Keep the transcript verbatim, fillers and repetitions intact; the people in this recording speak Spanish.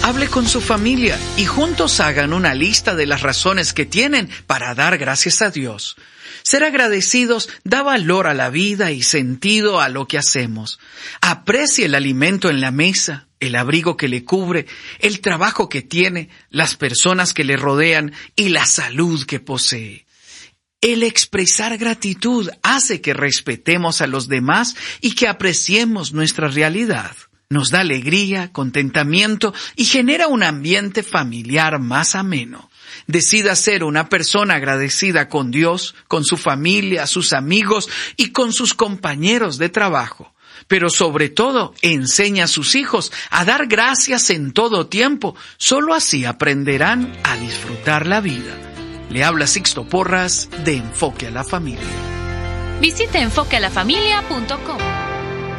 hable con su familia y juntos hagan una lista de las razones que tienen para dar gracias a Dios. Ser agradecidos da valor a la vida y sentido a lo que hacemos. Aprecie el alimento en la mesa, el abrigo que le cubre, el trabajo que tiene, las personas que le rodean y la salud que posee. El expresar gratitud hace que respetemos a los demás y que apreciemos nuestra realidad. Nos da alegría, contentamiento y genera un ambiente familiar más ameno. Decida ser una persona agradecida con Dios, con su familia, sus amigos y con sus compañeros de trabajo. Pero sobre todo, enseña a sus hijos a dar gracias en todo tiempo. Solo así aprenderán a disfrutar la vida. Le habla Sixto Porras de Enfoque a la Familia. Visite enfoque a la familia punto com.